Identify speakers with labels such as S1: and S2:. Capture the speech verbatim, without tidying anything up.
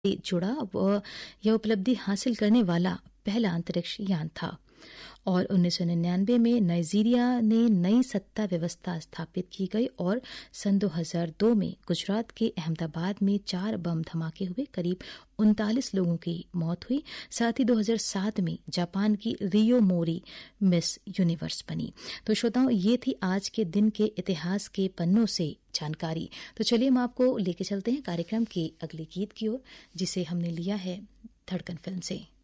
S1: जुड़ा व यह उपलब्धि हासिल करने वाला पहला अंतरिक्ष यान था और उन्नीस सौ निन्यानवे में नाइजीरिया ने नई सत्ता व्यवस्था स्थापित की गई और सन दो हज़ार दो में गुजरात के अहमदाबाद में चार बम धमाके हुए, करीब उनतालीस लोगों की मौत हुई। साथ ही दो हज़ार सात में जापान की रियो मोरी मिस यूनिवर्स बनी। तो श्रोताओं, ये थी आज के दिन के इतिहास के पन्नों से जानकारी। तो चलिए हम आपको लेके चलते हैं कार्यक्रम के अगले गीत की ओर, जिसे हमने लिया है धड़कन फिल्म से।